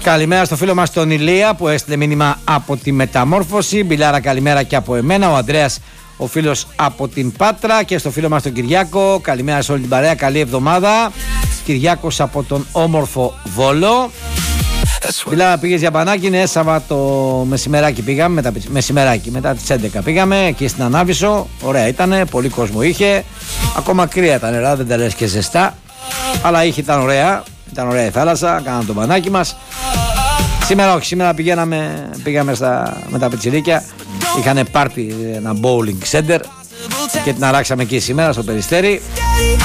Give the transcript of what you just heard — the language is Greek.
Καλημέρα στο φίλο μας τον Ηλία που έστειλε μήνυμα από τη Μεταμόρφωση. Μπιλάρα, καλημέρα και από εμένα. Ο Ανδρέας, ο φίλος από την Πάτρα. Και στο φίλο μας τον Κυριάκο, καλημέρα σε όλη την παρέα. Καλή εβδομάδα. Κυριάκος από τον όμορφο Βόλο. Μπιλάρα, πήγες για μπανάκι? Ναι, Σαββάτο μεσημεράκι πήγαμε. Μετά τις 11 πήγαμε εκεί στην Ανάβησο. Ωραία ήτανε, πολύ κόσμο είχε. Ακόμα κρύα τα νερά, δεν τα λες και ζεστά. Αλλά ήταν ωραία. Ήταν ωραία η θάλασσα, κάναμε το μπανάκι μας. Σήμερα όχι, σήμερα πήγαμε με τα πιτσιρίκια. Είχανε πάρτι ένα bowling center και την αράξαμε εκεί σήμερα στο Περιστέρι.